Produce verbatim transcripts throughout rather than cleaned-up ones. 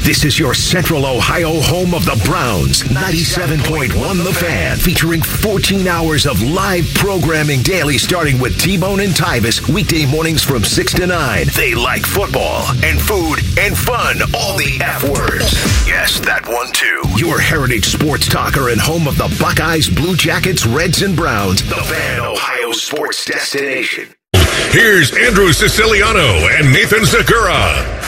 This is your Central Ohio home of the Browns. ninety-seven point one The Fan, featuring fourteen hours of live programming daily, starting with T-Bone and Tyvis, weekday mornings from six to nine. They like football and food and fun, all the F words. Yes, that one too. Your heritage sports talker and home of the Buckeyes, Blue Jackets, Reds, and Browns. The Fan, Ohio sports destination. Here's Andrew Siciliano and Nathan Segura.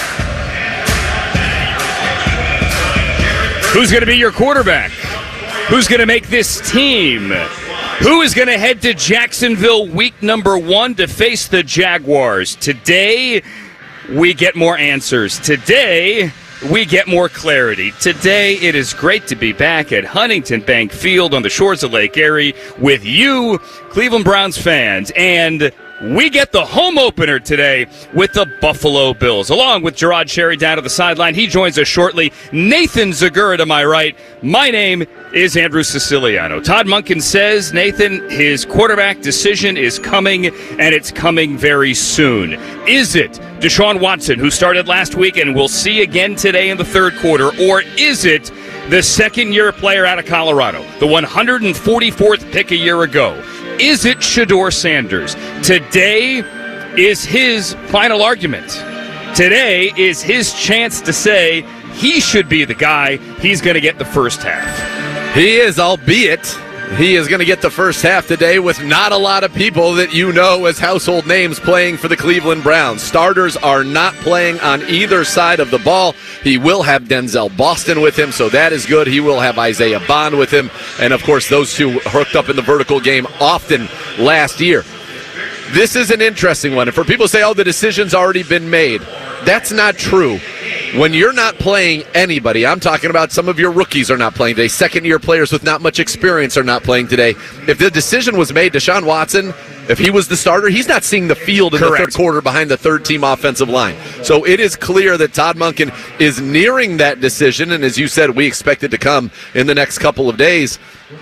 Who's going to be your quarterback? Who's going to make this team? Who is going to head to Jacksonville week number one to face the Jaguars? Today, we get more answers. Today, we get more clarity. Today, it is great to be back at Huntington Bank Field on the shores of Lake Erie with you, Cleveland Browns fans, and we get the home opener today with the Buffalo Bills. Along with Gerard Sherry down at the sideline, he joins us shortly. Nathan Segura to my right. My name is Andrew Siciliano. Todd Monken says, Nathan, his quarterback decision is coming, and it's coming very soon. Is it Deshaun Watson, who started last week and we'll see again today in the third quarter, or is it the second-year player out of Colorado, the one hundred forty-fourth pick a year ago? Is it Shedeur Sanders? Today is his final argument. Today is his chance to say he should be the guy. He's going to get the first half. He is, albeit he is going to get the first half today with not a lot of people that you know as household names playing for the Cleveland Browns. Starters are not playing on either side of the ball. He will have Denzel Boston with him, so that is good. He will have Isaiah Bond with him. And, of course, those two hooked up in the vertical game often last year. This is an interesting one. And for people to say, oh, the decision's already been made, that's not true. When you're not playing anybody, I'm talking about some of your rookies are not playing today. Second-year players with not much experience are not playing today. If the decision was made, Deshaun Watson, if he was the starter, he's not seeing the field in Correct. the third quarter behind the third-team offensive line. So it is clear that Todd Monken is nearing that decision, and as you said, we expect it to come in the next couple of days.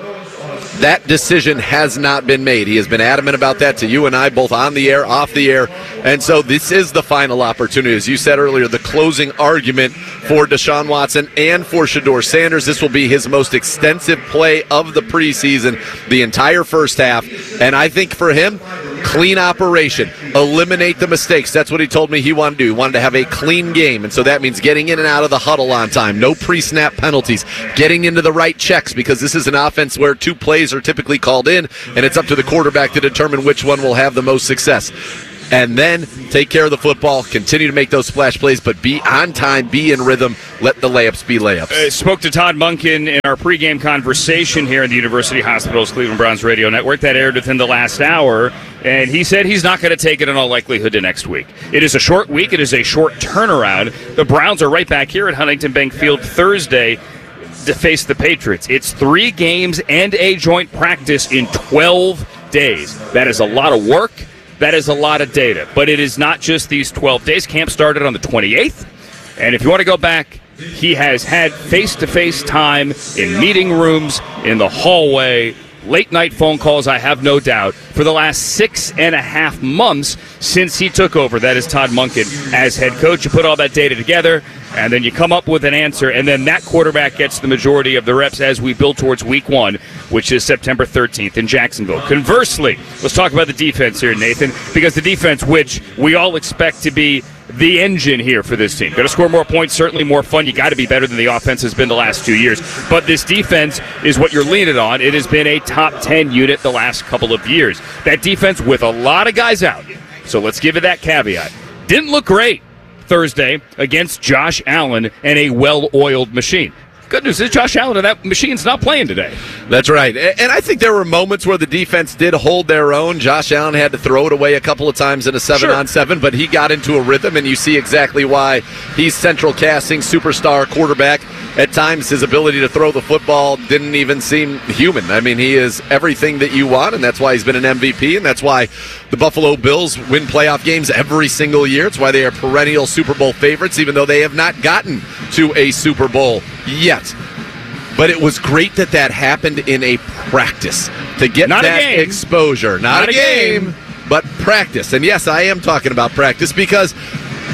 That decision has not been made. He has been adamant about that to you and I, both on the air, off the air. And so this is the final opportunity. As you said earlier, the closing argument for Deshaun Watson and for Shedeur Sanders. This will be his most extensive play of the preseason, the entire first half. And I think for him, clean operation. Eliminate the mistakes. That's what he told me he wanted to do. He wanted to have a clean game. And so that means getting in and out of the huddle on time. No pre-snap penalties. Getting into the right checks, because this is an offense where two plays are typically called in, and it's up to the quarterback to determine which one will have the most success. And then take care of the football, continue to make those splash plays, but be on time, be in rhythm, let the layups be layups. I spoke to Todd Monken in our pregame conversation here in the University Hospital's Cleveland Browns radio network that aired within the last hour, and he said he's not going to take it in all likelihood to next week. It is a short week. It is a short turnaround. The Browns are right back here at Huntington Bank Field Thursday to face the Patriots. It's three games and a joint practice in twelve days. That is a lot of work. That is a lot of data. But it is not just these twelve days. Camp started on the twenty-eighth. And if you want to go back, he has had face-to-face time in meeting rooms, in the hallway, late-night phone calls, I have no doubt, for the last six and a half months since he took over. That is Todd Monken as head coach. You put all that data together, and then you come up with an answer, and then that quarterback gets the majority of the reps as we build towards week one, which is September thirteenth in Jacksonville. Conversely, let's talk about the defense here, Nathan, because the defense, which we all expect to be the engine here for this team. Got to score more points, certainly more fun. You got to be better than the offense has been the last two years. But this defense is what you're leaning on. It has been a top ten unit the last couple of years. That defense with a lot of guys out. So let's give it that caveat. Didn't look great Thursday against Josh Allen and a well-oiled machine. Good news is Josh Allen and that machine's not playing today. That's right. And I think there were moments where the defense did hold their own. Josh Allen had to throw it away a couple of times in a seven-on-seven, sure. But he got into a rhythm, and you see exactly why he's central casting, superstar quarterback. At times, his ability to throw the football didn't even seem human. I mean, he is everything that you want, and that's why he's been an M V P, and that's why the Buffalo Bills win playoff games every single year. It's why they are perennial Super Bowl favorites, even though they have not gotten to a Super Bowl yet. But it was great that that happened in a practice to get Not that a game. exposure. Not, Not a game, game, but practice. And yes, I am talking about practice because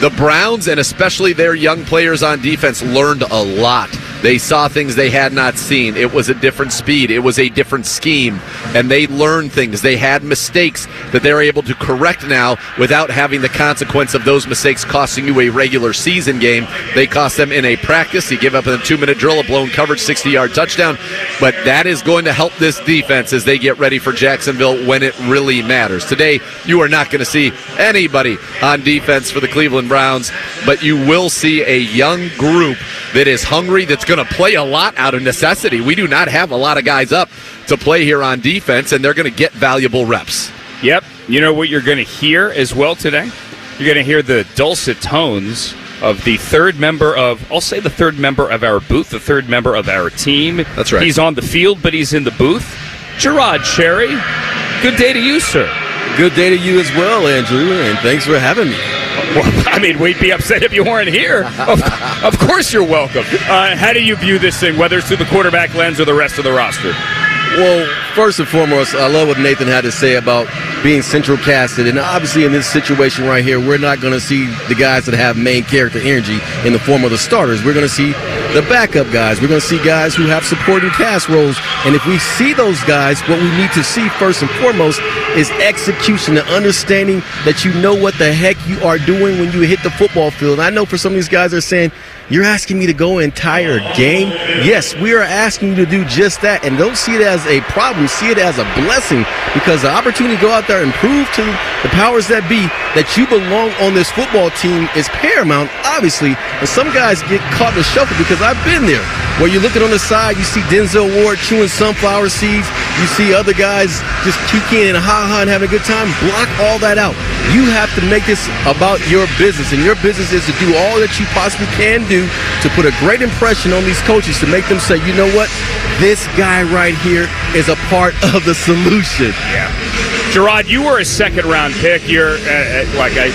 The Browns, and especially their young players on defense, learned a lot. They saw things they had not seen. It was a different speed. It was a different scheme. And they learned things. They had mistakes that they're able to correct now without having the consequence of those mistakes costing you a regular season game. They cost them in a practice. You give up in a two-minute drill, a blown coverage, sixty-yard touchdown. But that is going to help this defense as they get ready for Jacksonville when it really matters. Today, you are not going to see anybody on defense for the Cleveland Browns, but you will see a young group that is hungry, that's going to play a lot out of necessity. We do not have a lot of guys up to play here on defense, and they're going to get valuable reps. Yep. You know what you're going to hear as well today? You're going to hear the dulcet tones of the third member of, I'll say the third member of our booth, the third member of our team. That's right. He's on the field, but he's in the booth. Gerard Cherry, good day to you, sir. Good day to you as well, Andrew, and thanks for having me. Well, I mean, we'd be upset if you weren't here. Of, of course you're welcome. Uh, how do you view this thing, whether it's through the quarterback lens or the rest of the roster? Well, first and foremost, I love what Nathan had to say about being central casted. And obviously in this situation right here, we're not going to see the guys that have main character energy in the form of the starters. We're going to see the backup guys. We're going to see guys who have supporting cast roles. And if we see those guys, what we need to see first and foremost is execution, the understanding that you know what the heck you are doing when you hit the football field. I know for some of these guys, they're saying, you're asking me to go an entire game? Yes, we are asking you to do just that. And don't see it as a problem. See it as a blessing, because the opportunity to go out there and prove to the powers that be that you belong on this football team is paramount, obviously. And some guys get caught in the shuffle, because I've been there, where you're looking on the side, you see Denzel Ward chewing sunflower seeds. You see other guys just kicking and ha-ha and having a good time. Block all that out. You have to make this about your business, and your business is to do all that you possibly can do to put a great impression on these coaches, to make them say, you know what, this guy right here is a part of the solution. Yeah. Gerard, you were a second-round pick. You're, uh, like, I,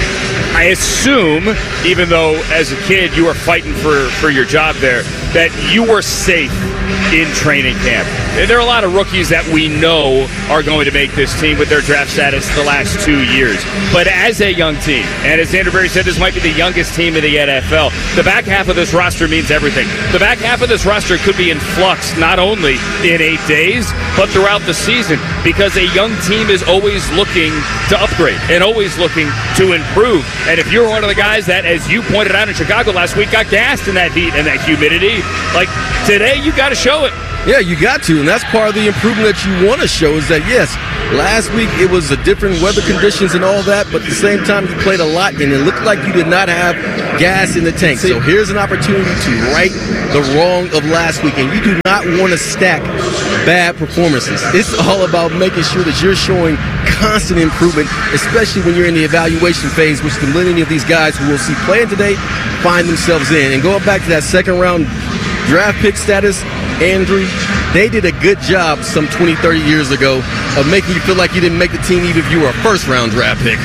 I, I assume, even though as a kid you were fighting for, for your job there, that you were safe in training camp. There are a lot of rookies that we know are going to make this team with their draft status the last two years. But as a young team, and as Andrew Berry said, this might be the youngest team in the N F L, the back half of this roster means everything. The back half of this roster could be in flux not only in eight days, but throughout the season, because a young team is always looking to upgrade and always looking to improve. And if you're one of the guys that, as you pointed out in Chicago last week, got gassed in that heat and that humidity, like today, you got to show it. Yeah, you got to, and that's part of the improvement that you want to show, is that, yes, last week it was a different weather conditions and all that, but at the same time you played a lot, and it looked like you did not have gas in the tank. So here's an opportunity to right the wrong of last week, and you do not want to stack bad performances. It's all about making sure that you're showing constant improvement, especially when you're in the evaluation phase, which the many of these guys who we'll see playing today find themselves in. And going back to that second round draft pick status, Andrew, they did a good job some twenty, thirty years ago of making you feel like you didn't make the team even if you were a first-round draft pick.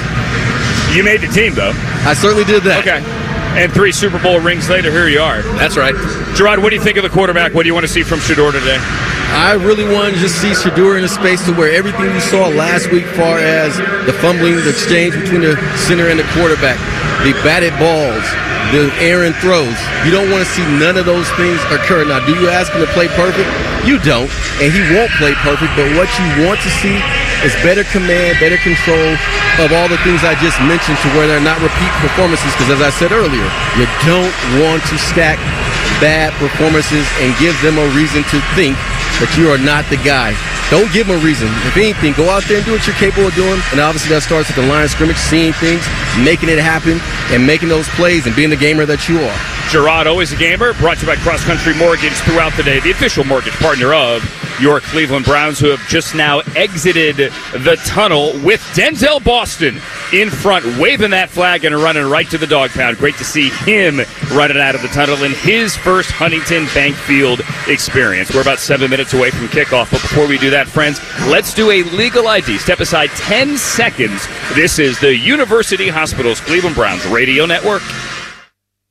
You made the team, though. I certainly did that. Okay. And three Super Bowl rings later, here you are. That's right. Gerard, what do you think of the quarterback? What do you want to see from Shedeur today? I really wanted to just see Shedeur in a space to where everything you saw last week, far as the fumbling, the exchange between the center and the quarterback, the batted balls, the errant throws. You don't want to see none of those things occur. Now, do you ask him to play perfect? You don't, and he won't play perfect, but what you want to see is better command, better control of all the things I just mentioned, to where they're not repeat performances, because as I said earlier, you don't want to stack bad performances and give them a reason to think that you are not the guy. Don't give them a reason. If anything, go out there and do what you're capable of doing, and obviously that starts at the line of scrimmage, seeing things, making it happen, and making those plays and being the gamer that you are. Gerard, always a gamer, brought to you by Cross Country Mortgage throughout the day, the official mortgage partner of your Cleveland Browns, who have just now exited the tunnel with Denzel Boston in front, waving that flag and running right to the dog pound. Great to see him running out of the tunnel in his first Huntington Bank Field experience. We're about seven minutes away from kickoff, but before we do that, friends, let's do a legal I D. Step aside ten seconds. This is the University Hospitals Cleveland Browns Radio Network.